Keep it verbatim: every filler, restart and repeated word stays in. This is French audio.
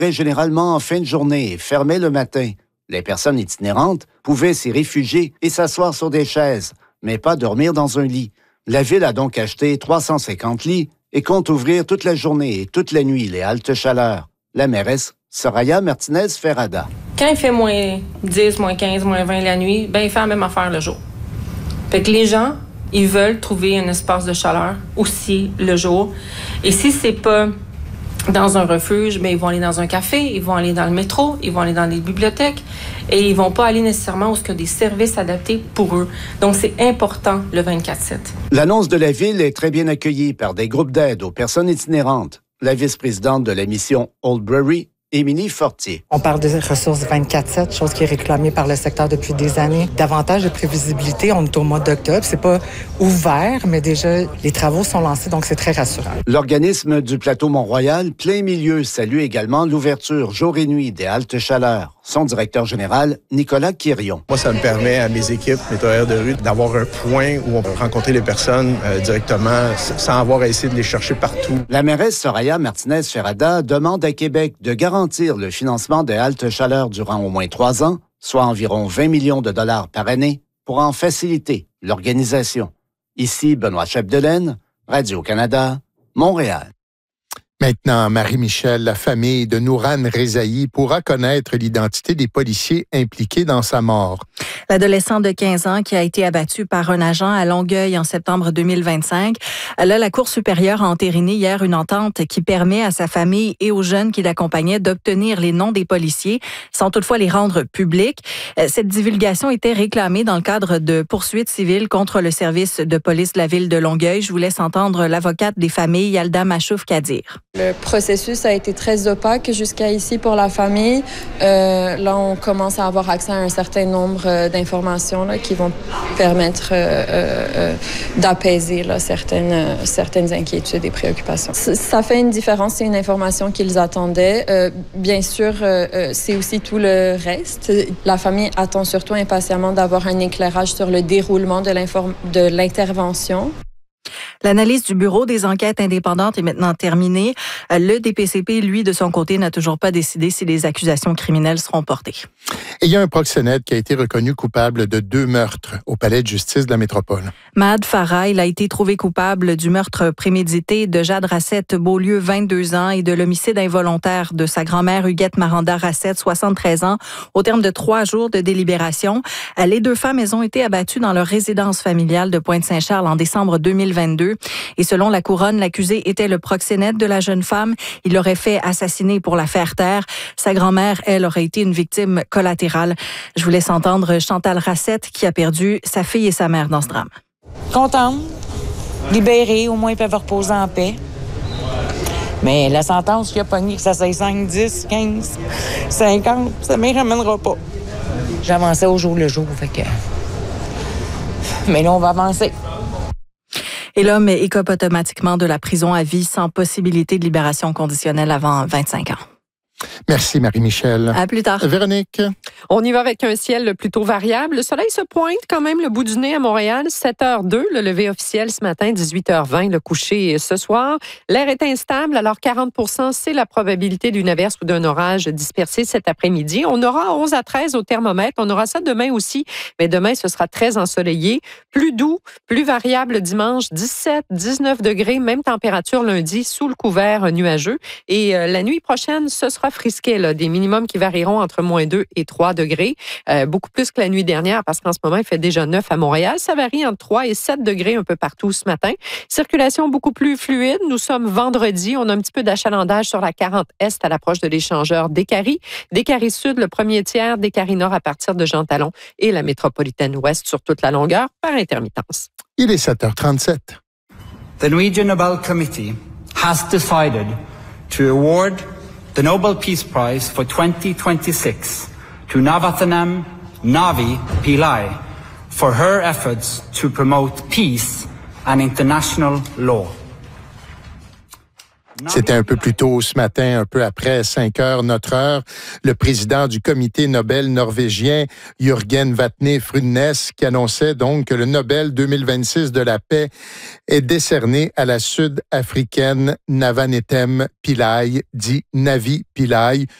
ouvrait généralement en fin de journée et fermait le matin. Les personnes itinérantes pouvaient s'y réfugier et s'asseoir sur des chaises, mais pas dormir dans un lit. La Ville a donc acheté trois cent cinquante lits et compte ouvrir toute la journée et toute la nuit les haltes chaleur. La mairesse, Soraya Martinez-Ferrada. Quand il fait moins dix, moins quinze, moins vingt la nuit, ben il fait la même affaire le jour. Fait que les gens, ils veulent trouver un espace de chaleur aussi le jour. Et si c'est pas dans un refuge, ben ils vont aller dans un café, ils vont aller dans le métro, ils vont aller dans les bibliothèques et ils vont pas aller nécessairement où il y a des services adaptés pour eux. Donc, c'est important le vingt-quatre sept. L'annonce de la Ville est très bien accueillie par des groupes d'aide aux personnes itinérantes. La vice-présidente de la mission Oldbury, Émilie Fortier. On parle de ressources vingt-quatre sept, chose qui est réclamée par le secteur depuis des années. Davantage de prévisibilité, on est au mois d'octobre. C'est pas ouvert, mais déjà, les travaux sont lancés, donc c'est très rassurant. L'organisme du plateau Mont-Royal, Plein Milieu, salue également l'ouverture jour et nuit des haltes chaleur. Son directeur général, Nicolas Quirion. Moi, ça me permet à mes équipes nettoyeurs de rue d'avoir un point où on peut rencontrer les personnes euh, directement sans avoir à essayer de les chercher partout. La mairesse Soraya Martinez-Ferrada demande à Québec de garantir le financement des haltes chaleur durant au moins trois ans, soit environ vingt millions de dollars par année, pour en faciliter l'organisation. Ici, Benoît Chapdelaine, Radio-Canada, Montréal. Maintenant, Marie-Michel, la famille de Nourane Rezaï pourra connaître l'identité des policiers impliqués dans sa mort. L'adolescent de quinze ans qui a été abattu par un agent à Longueuil en septembre deux mille vingt-cinq. Là, la Cour supérieure a entériné hier une entente qui permet à sa famille et aux jeunes qui l'accompagnaient d'obtenir les noms des policiers sans toutefois les rendre publics. Cette divulgation était réclamée dans le cadre de poursuites civiles contre le service de police de la ville de Longueuil. Je vous laisse entendre l'avocate des familles, Yalda Machouf-Kadir. Le processus a été très opaque jusqu'à ici pour la famille. Euh, là, on commence à avoir accès à un certain nombre d'informations là, qui vont permettre euh, euh, d'apaiser là, certaines, euh, certaines inquiétudes et préoccupations. Ça, ça fait une différence, c'est une information qu'ils attendaient. Euh, bien sûr, euh, c'est aussi tout le reste. La famille attend surtout impatiemment d'avoir un éclairage sur le déroulement de, l'inform- de l'intervention. L'analyse du Bureau des enquêtes indépendantes est maintenant terminée. Le D P C P, lui, de son côté, n'a toujours pas décidé si les accusations criminelles seront portées. Et il y a un proxénète qui a été reconnu coupable de deux meurtres au palais de justice de la métropole. Mahad Farah, il a été trouvé coupable du meurtre prémédité de Jade Rassette Beaulieu, vingt-deux ans, et de l'homicide involontaire de sa grand-mère Huguette Maranda Rassette, soixante-treize ans, au terme de trois jours de délibération. Les deux femmes, elles ont été abattues dans leur résidence familiale de Pointe-Saint-Charles en décembre deux mille vingt-deux. Et selon la couronne, l'accusé était le proxénète de la jeune femme. Il l'aurait fait assassiner pour la faire taire. Sa grand-mère, elle, aurait été une victime collatérale. Je vous laisse entendre Chantal Rassette qui a perdu sa fille et sa mère dans ce drame. Contente, libérée, au moins ils peuvent reposer en paix. Mais la sentence qu'il a pognée, que ça soit cinq, dix, quinze, cinquante, ça ne m'y ramènera pas. J'avançais au jour le jour, fait que... Mais là, on va avancer. Et l'homme écope automatiquement de la prison à vie sans possibilité de libération conditionnelle avant vingt-cinq ans. Merci Marie-Michel. À plus tard. Véronique. On y va avec un ciel plutôt variable. Le soleil se pointe quand même le bout du nez à Montréal. sept heures deux, le lever officiel ce matin, dix-huit heures vingt, le coucher ce soir. L'air est instable, alors quarante pour cent, c'est la probabilité d'une averse ou d'un orage dispersé cet après-midi. On aura onze à treize au thermomètre. On aura ça demain aussi, mais demain, ce sera très ensoleillé. Plus doux, plus variable dimanche, dix-sept, dix-neuf degrés, même température lundi, sous le couvert nuageux. Et euh, la nuit prochaine, ce sera frisquet, là, des minimums qui varieront entre moins deux et trois degrés, euh, beaucoup plus que la nuit dernière parce qu'en ce moment, il fait déjà neuf à Montréal. Ça varie entre trois et sept degrés un peu partout ce matin. Circulation beaucoup plus fluide. Nous sommes vendredi. On a un petit peu d'achalandage sur la quarante Est à l'approche de l'échangeur Décarie. Décarie Sud, le premier tiers, Décarie Nord à partir de Jean Talon et la métropolitaine Ouest sur toute la longueur par intermittence. Il est sept heures trente-sept. The Norwegian Nobel Committee has decided to award the Nobel Peace Prize for twenty twenty-six to Navathanam Navi Pillai for her efforts to promote peace and international law. C'était un peu plus tôt ce matin, un peu après cinq heures, notre heure, le président du comité Nobel norvégien, Jürgen Vatne-Frudnes, qui annonçait donc que le Nobel deux mille vingt-six de la paix est décerné à la Sud-Africaine Navanethem Pillay, dit Navi Pillay,